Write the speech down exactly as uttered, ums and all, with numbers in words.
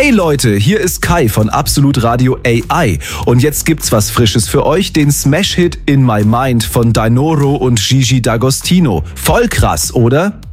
Hey Leute, hier ist Kai von Absolut Radio A I und jetzt gibt's was Frisches für euch, den Smash-Hit In My Mind von Dynoro und Gigi D'Agostino. Voll krass, oder?